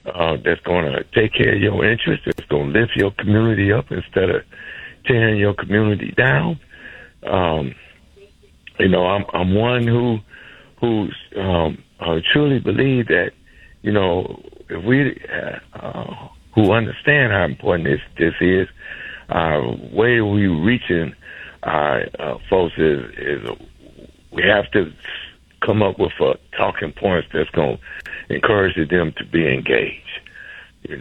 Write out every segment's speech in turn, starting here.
that's going to take care of your interests, that's going to lift your community up instead of tearing your community down. I'm one who truly believe that, if we who understand how important this is, way we reaching our folks is we have to come up with talking points that's going to encourage them to be engaged. And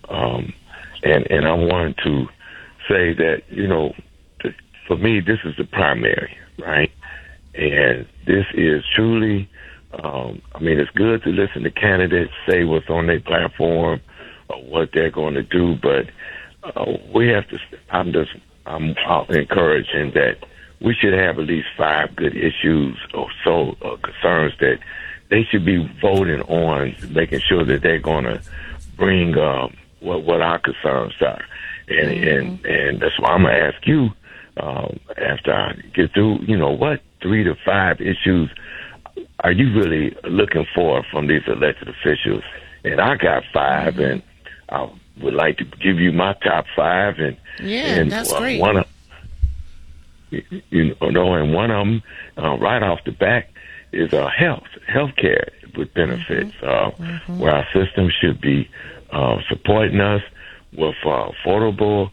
I want to say that for me this is the primary, right? And this is truly. It's good to listen to candidates say what's on their platform or what they're going to do, but we have to. I'm encouraging that we should have at least 5 good issues or so concerns that they should be voting on, making sure that they're going to bring what our concerns are, and that's why I'm going to ask you after I get through. 3 to 5 issues are you really looking for from these elected officials? And I got 5, and I would like to give you my top 5. And that's great. One of them, right off the back, is healthcare with benefits, where our system should be supporting us with affordable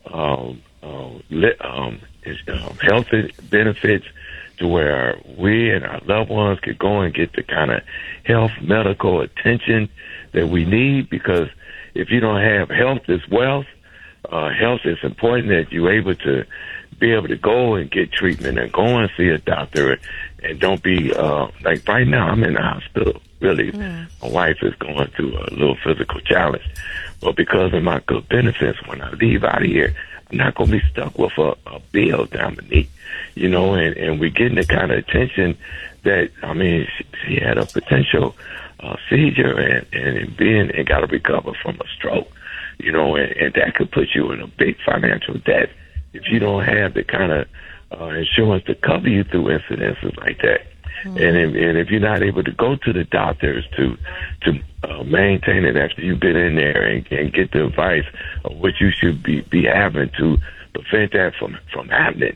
health benefits, to where we and our loved ones could go and get the kind of health, medical attention that we need. Because if you don't have health as wealth, health is important, that you're able to go and get treatment and go and see a doctor, and don't be like right now I'm in the hospital. Really, my wife is going through a little physical challenge, but because of my good benefits, when I leave out of here, I'm not going to be stuck with a bill, Dominique, and we're getting the kind of attention that, she had a potential seizure and got to recover from a stroke, and that could put you in a big financial debt if you don't have the kind of insurance to cover you through incidences like that. And if you're not able to go to the doctors to maintain it after you've been in there and get the advice of what you should be having to prevent that from happening,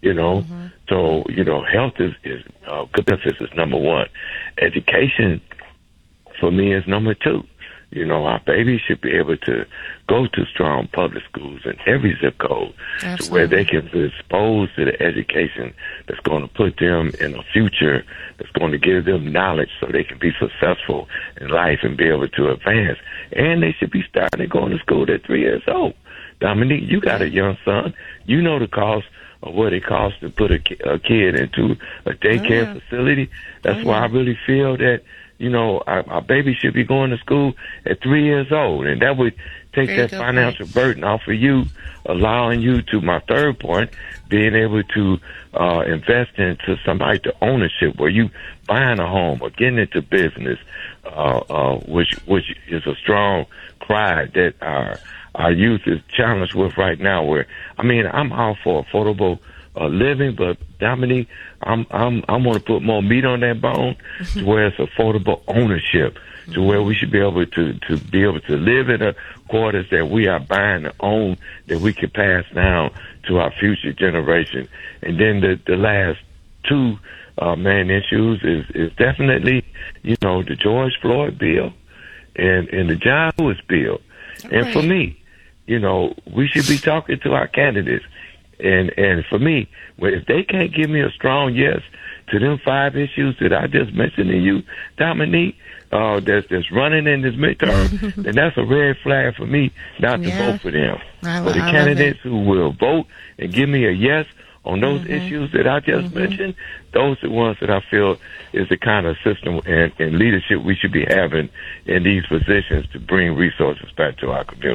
So, health is good benefits is number 1. Education for me is number 2. Our babies should be able to go to strong public schools in every zip code, to where they can be exposed to the education that's going to put them in a future, that's going to give them knowledge so they can be successful in life and be able to advance. And they should be starting going to school at 3 years old. Dominique, you got a young son. You know the cost of what it costs to put a kid into a daycare facility. That's why I really feel that our baby should be going to school at 3 years old, and that would take that financial burden off of you, allowing you to, my third point, being able to invest into somebody to ownership, where you buying a home or getting into business, which is a strong cry that our youth is challenged with right now. Where I'm all for affordable living, but Dominique, I'm going to put more meat on that bone, to where it's affordable ownership, to where we should be able to live in the quarters that we are buying and own, that we can pass down to our future generation. And then the last 2 main issues is definitely the George Floyd bill and the John Lewis bill. And for me, we should be talking to our candidates. And for me, if they can't give me a strong yes to them 5 issues that I just mentioned to you, Dominique, that's running in this midterm, then that's a red flag for me not to vote for them. For the candidates who will vote and give me a yes on those issues that I just mentioned, those are the ones that I feel is the kind of system and leadership we should be having in these positions to bring resources back to our community.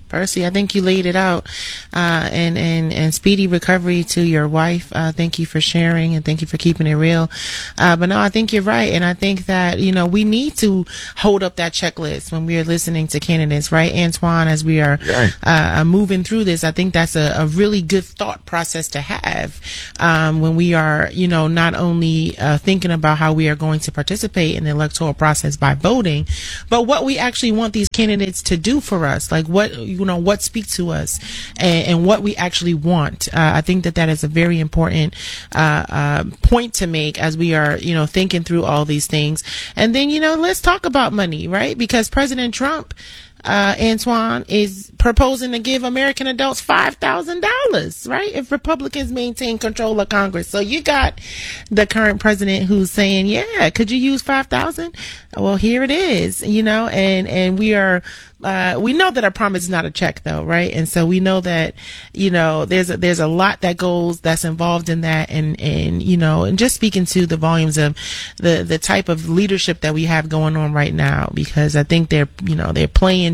Percy, I think you laid it out, and speedy recovery to your wife. Thank you for sharing, and thank you for keeping it real. But no, I think you're right. And I think that, we need to hold up that checklist when we are listening to candidates, right? Antoine, as we are, moving through this, I think that's a really good thought process to have, when we are, not only, thinking about how we are going to participate in the electoral process by voting, but what we actually want these candidates to do for us, like what speak to us and what we actually want. I think that is a very important point to make as we are, thinking through all these things. And then, let's talk about money, right? Because President Trump, Antoine, is proposing to give American adults $5,000, right? If Republicans maintain control of Congress. So you got the current president who's saying, yeah, could you use $5,000? Well, here it is, and we are, we know that a promise is not a check though, right? And so we know that, there's a lot that's involved in that. And just speaking to the volumes of the type of leadership that we have going on right now, because I think they're playing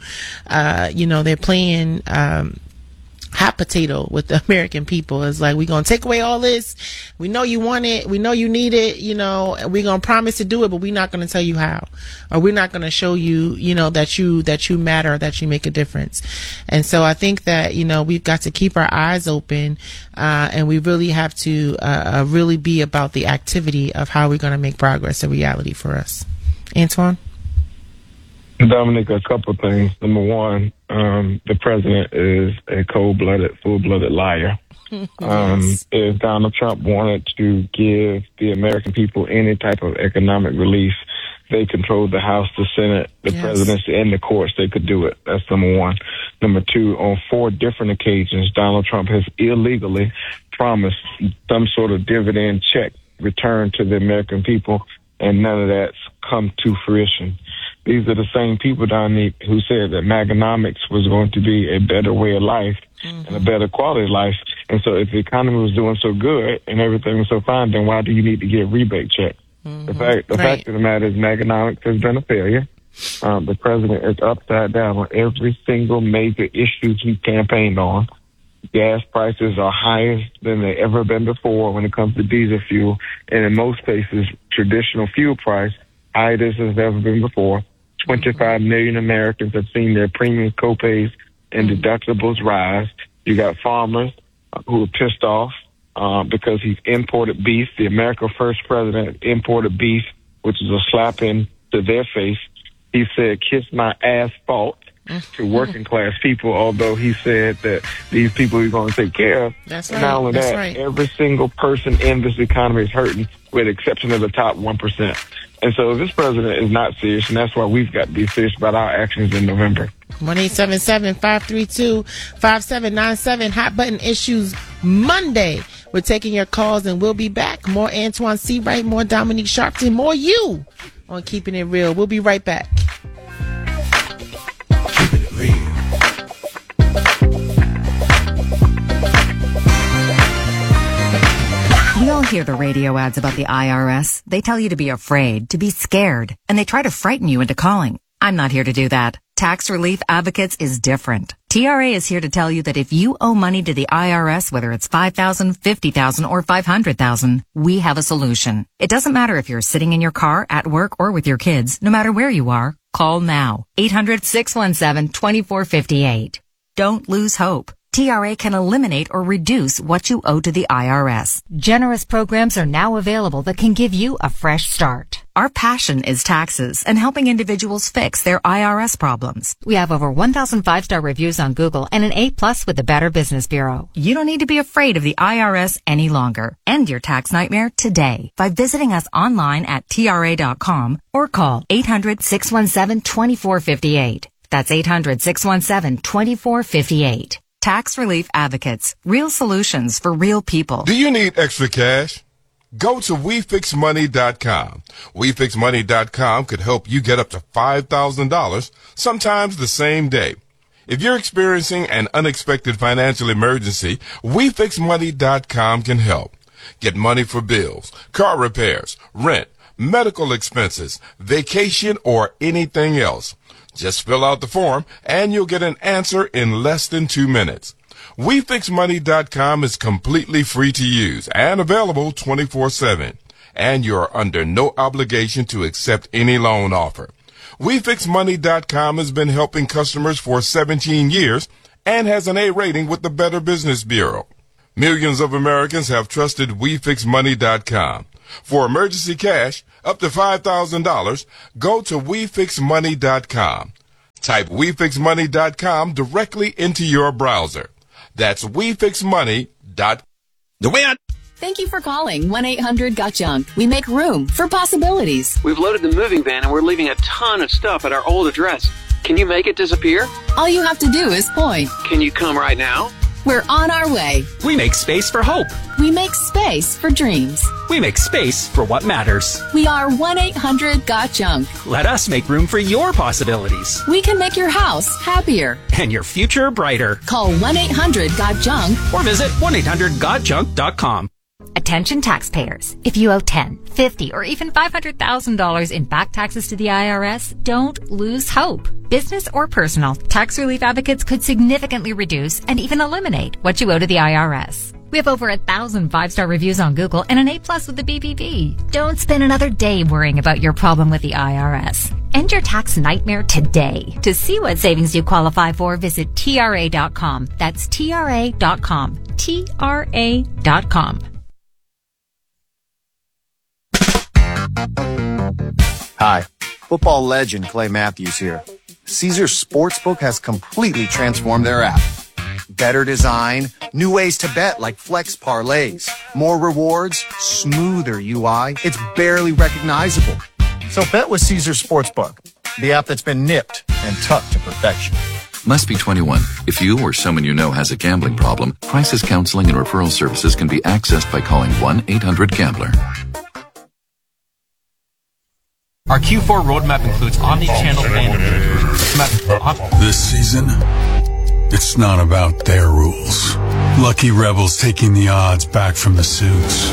hot potato with the American people. It's like, we're going to take away all this. We know you want it. We know you need it, and we're going to promise to do it, but we're not going to tell you how, or we're not going to show you, that you matter, that you make a difference. And so I think that, we've got to keep our eyes open, and we really have to, really be about the activity of how we're going to make progress a reality for us. Antoine? Dominic, a couple of things. Number one, the president is a cold-blooded, full-blooded liar. Yes. If Donald Trump wanted to give the American people any type of economic relief, they controlled the House, the Senate, the presidency, and the courts. They could do it. That's number one. Number two, on 4 different occasions, Donald Trump has illegally promised some sort of dividend check return to the American people, and none of that's come to fruition. These are the same people, Dominique, who said that Maganomics was going to be a better way of life and a better quality of life. And so if the economy was doing so good and everything was so fine, then why do you need to get a rebate check? The fact of the matter is Maganomics has been a failure. The president is upside down on every single major issue he campaigned on. Gas prices are higher than they ever been before when it comes to diesel fuel. And in most cases, traditional fuel price, higher as it's ever been before. 25 million Americans have seen their premium copays and deductibles rise. You got farmers who are pissed off because he's imported beef. The America First president imported beef, which is a slap into their face. He said, kiss my asphalt to working class people, although he said that these people are going to take care of. That's right. Not only that, every single person in this economy is hurting, with the exception of the top 1%. And so this president is not serious, and that's why we've got to be serious about our actions in November. 1-877-532-5797. Hot Button Issues Monday. We're taking your calls, and we'll be back. More Antoine Seawright, more Dominique Sharpton, more you on Keeping It Real. We'll be right back. Keeping It Real. We all hear the radio ads about the IRS. They tell you to be afraid, to be scared, and they try to frighten you into calling. I'm not here to do that. Tax Relief Advocates is different. TRA is here to tell you that if you owe money to the IRS, whether it's $5,000, $50,000, or $500,000, we have a solution. It doesn't matter if you're sitting in your car, at work, or with your kids. No matter where you are, call now. 800-617-2458. Don't lose hope. TRA can eliminate or reduce what you owe to the IRS. Generous programs are now available that can give you a fresh start. Our passion is taxes and helping individuals fix their IRS problems. We have over 1,000 5-star reviews on Google and an A+ with the Better Business Bureau. You don't need to be afraid of the IRS any longer. End your tax nightmare today by visiting us online at TRA.com or call 800-617-2458. That's 800-617-2458. Tax Relief Advocates. Real solutions for real people. Do you need extra cash? Go to WeFixMoney.com. WeFixMoney.com could help you get up to $5,000, sometimes the same day. If you're experiencing an unexpected financial emergency, WeFixMoney.com can help. Get money for bills, car repairs, rent, medical expenses, vacation, or anything else. Just fill out the form and you'll get an answer in less than 2 minutes. WeFixMoney.com is completely free to use and available 24/7. And you're under no obligation to accept any loan offer. WeFixMoney.com has been helping customers for 17 years and has an A rating with the Better Business Bureau. Millions of Americans have trusted WeFixMoney.com. For emergency cash up to $5,000, go to WeFixMoney.com. Type WeFixMoney.com directly into your browser. That's WeFixMoney.com. Thank you for calling 1-800-GOT-JUNK. We make room for possibilities. We've loaded the moving van and we're leaving a ton of stuff at our old address. Can you make it disappear? All you have to do is point. Can you come right now? We're on our way. We make space for hope. We make space for dreams. We make space for what matters. We are 1-800-GOT-JUNK. Let us make room for your possibilities. We can make your house happier. And your future brighter. Call 1-800-GOT-JUNK. Or visit 1-800-GOT-JUNK.com. Attention taxpayers. If you owe $10, $50, or even $500,000 in back taxes to the IRS, don't lose hope. Business or personal, tax relief advocates could significantly reduce and even eliminate what you owe to the IRS. We have over 1,000 5-star reviews on Google and an A+ with the BBB. Don't spend another day worrying about your problem with the IRS. End your tax nightmare today. To see what savings you qualify for, visit TRA.com. That's TRA.com. TRA.com. Hi, football legend Clay Matthews here. Caesars Sportsbook has completely transformed their app. Better design, new ways to bet like flex parlays, more rewards, smoother UI. It's barely recognizable. So bet with Caesars Sportsbook, the app that's been nipped and tucked to perfection. Must be 21. If you or someone you know has a gambling problem, crisis counseling and referral services can be accessed by calling 1-800-GAMBLER. Our Q4 roadmap includes omni-channel fandom. This season, it's not about their rules. Lucky Rebels taking the odds back from the suits.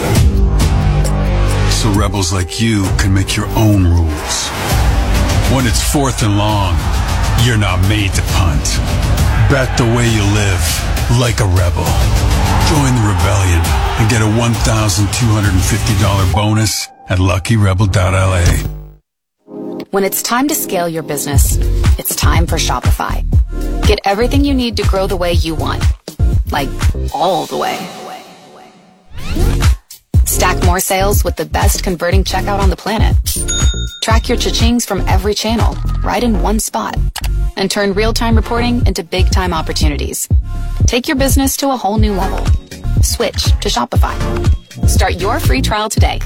So rebels like you can make your own rules. When it's 4th and long, you're not made to punt. Bet the way you live, like a rebel. Join the rebellion and get a $1,250 bonus at LuckyRebel.la. When it's time to scale your business, it's time for Shopify. Get everything you need to grow the way you want. Like, all the way. Stack more sales with the best converting checkout on the planet. Track your cha-chings from every channel, right in one spot. And turn real-time reporting into big-time opportunities. Take your business to a whole new level. Switch to Shopify. Start your free trial today.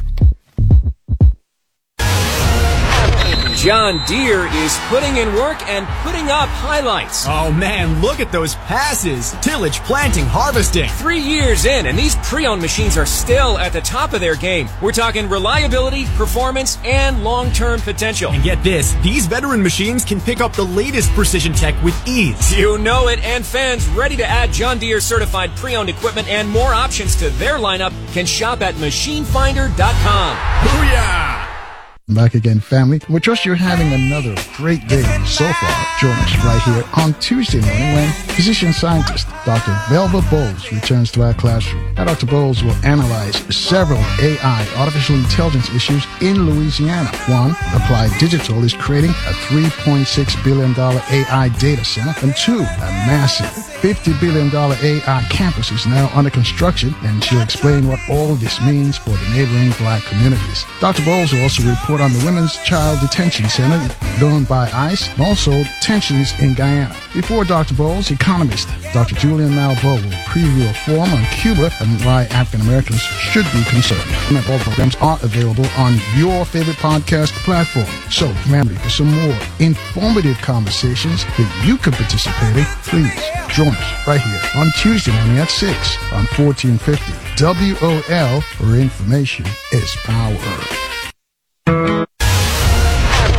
John Deere is putting in work and putting up highlights. Oh man, look at those passes. Tillage, planting, harvesting. 3 years in, and these pre-owned machines are still at the top of their game. We're talking reliability, performance, and long-term potential. And get this, these veteran machines can pick up the latest precision tech with ease. You know it, and fans ready to add John Deere certified pre-owned equipment and more options to their lineup can shop at machinefinder.com. Booyah! Back again, family. We trust you're having another great day so far. Join us right here on Tuesday morning when physician scientist Dr. Belva Bowles returns to our classroom. Now, Dr. Bowles will analyze several AI, artificial intelligence issues in Louisiana. One, Applied Digital is creating a $3.6 billion AI data center. And two, a massive $50 billion AI campus is now under construction, and she'll explain what all this means for the neighboring black communities. Dr. Bowles will also report on the Women's Child Detention Center run by ICE, and also tensions in Guyana. Before Dr. Bowles, economist Dr. Julian Malveaux will preview a forum on Cuba and why African Americans should be concerned. And all programs are available on your favorite podcast platform. So, family, for some more informative conversations that you can participate in, please join us right here on Tuesday morning at 6 on 1450 WOL, where information is power.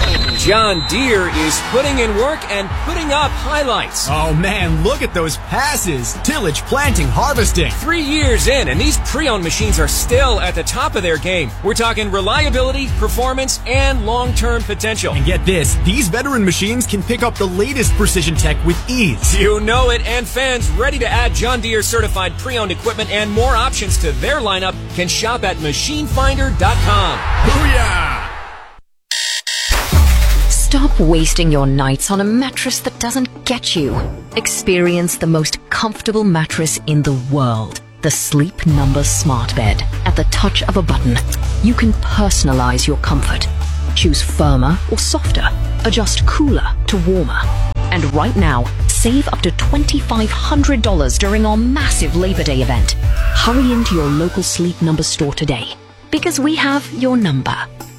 John Deere is putting in work and putting up highlights. Oh man, look at those passes. Tillage, planting, harvesting. 3 years in, and these pre-owned machines are still at the top of their game. We're talking reliability, performance, and long-term potential. And get this, these veteran machines can pick up the latest precision tech with ease. You know it, and fans ready to add John Deere certified pre-owned equipment and more options to their lineup can shop at machinefinder.com. Booyah! Stop wasting your nights on a mattress that doesn't get you. Experience the most comfortable mattress in the world. The Sleep Number Smart Bed. At the touch of a button, you can personalize your comfort. Choose firmer or softer. Adjust cooler to warmer. And right now, save up to $2,500 during our massive Labor Day event. Hurry into your local Sleep Number store today, because we have your number.